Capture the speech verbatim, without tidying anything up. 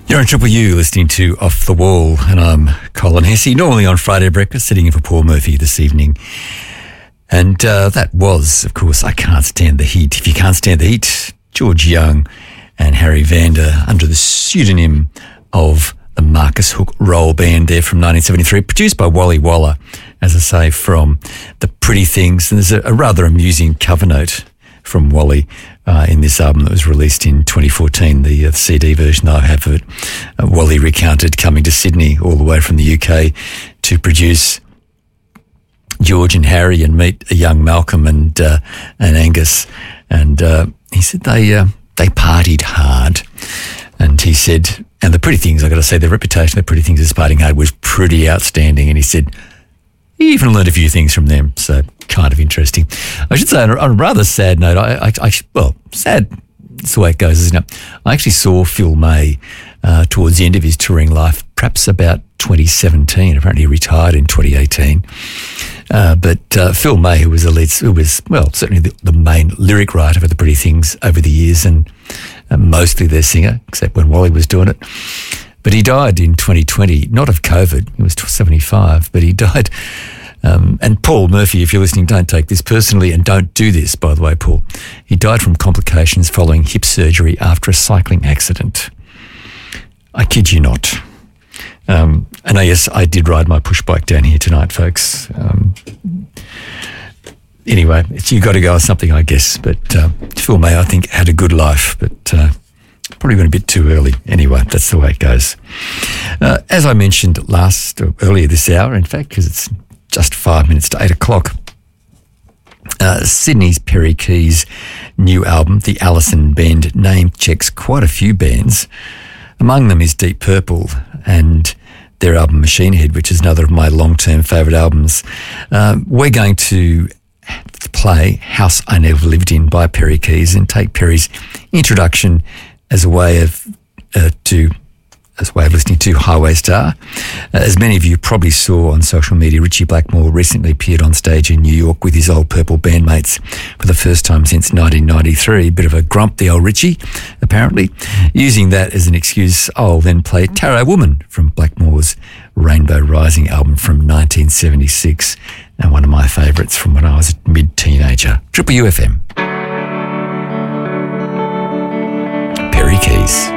You're on Triple U listening to Off the Wall, and I'm Colin Hesse, normally on Friday breakfast, sitting in for Paul Murphy this evening. And uh, that was, of course, I Can't Stand the Heat. If you can't stand the heat, George Young and Harry Vander under the pseudonym of the Marcus Hook Roll Band there from nineteen seventy-three, produced by Wally Waller, as I say, from The Pretty Things. And there's a, a rather amusing cover note from Wally uh, in this album that was released in twenty fourteen, the uh, C D version I have of it. Uh, Wally recounted coming to Sydney all the way from the U K to produce George and Harry and meet a young Malcolm and uh, and Angus. And uh, he said they uh, they partied hard. And he said, and The Pretty Things, I've got to say, the reputation of The Pretty Things as partying hard was pretty outstanding. And he said, he even learned a few things from them, so kind of interesting. I should say, on a, on a rather sad note, I, I, I well, sad, that's the way it goes, isn't it? I actually saw Phil May uh, towards the end of his touring life, perhaps about twenty seventeen. Apparently he retired in twenty eighteen. Uh, but uh, Phil May, who was the lead, who was, well, certainly the, the main lyric writer for The Pretty Things over the years, and uh, mostly their singer, except when Wally was doing it. But he died in twenty twenty, not of COVID, he was seventy-five, but he died. Um, and Paul Murphy, if you're listening, don't take this personally, and don't do this, by the way, Paul. He died from complications following hip surgery after a cycling accident. I kid you not. Um, and I, yes, I did ride my push bike down here tonight, folks. Um, anyway, it's, you got to go with something, I guess. But uh, Phil May, I think, had a good life, but uh, probably went a bit too early. Anyway, that's the way it goes. Uh, as I mentioned last, or earlier this hour, in fact, because it's just five minutes to eight o'clock, uh, Sydney's Perry Keys' new album, The Allison Bend, name checks quite a few bands. Among them is Deep Purple and their album Machine Head, which is another of my long-term favourite albums. Uh, we're going to play House I Never Lived In by Perry Keys and take Perry's introduction as a way of uh, to as a way of listening to Highway Star. Uh, as many of you probably saw on social media, Richie Blackmore recently appeared on stage in New York with his old Purple bandmates for the first time since nineteen ninety-three. Bit of a grump, the old Richie, apparently. Using that as an excuse, I'll then play Tarot Woman from Blackmore's Rainbow Rising album from nineteen seventy-six, and one of my favourites from when I was a mid-teenager. Triple U F M. Perry Keys.